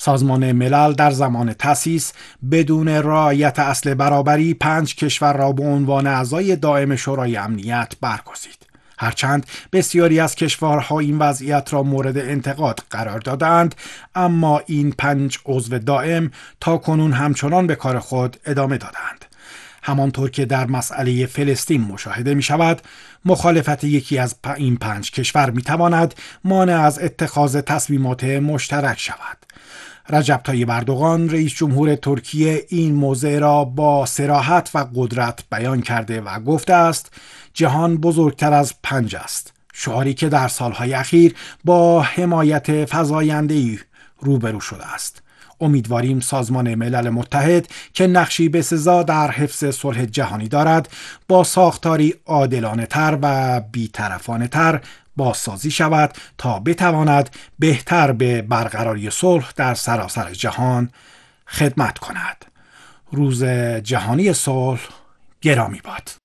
سازمان ملل در زمان تأسیس بدون رعایت اصل برابری 5 کشور را به عنوان اعضای دائم شورای امنیت برگزید. هرچند بسیاری از کشورها این وضعیت را مورد انتقاد قرار دادند، اما این 5 عضو دائم تا کنون همچنان به کار خود ادامه دادند. همانطور که در مسئله فلسطین مشاهده می شود، مخالفت یکی از این 5 کشور می تواند مانع از اتخاذ تصمیمات مشترک شود. رجب طیب اردوغان رئیس جمهور ترکیه این موضع را با صراحت و قدرت بیان کرده و گفته است جهان بزرگتر از 5 است، شعاری که در سالهای اخیر با حمایت فزاینده‌ای روبرو شده است. امیدواریم سازمان ملل متحد که نقشی بسزا در حفظ صلح جهانی دارد با ساختاری عادلانه تر و بی‌طرفانه تر بازسازی شود تا بتواند بهتر به برقراری صلح در سراسر جهان خدمت کند. روز جهانی صلح گرامی باد.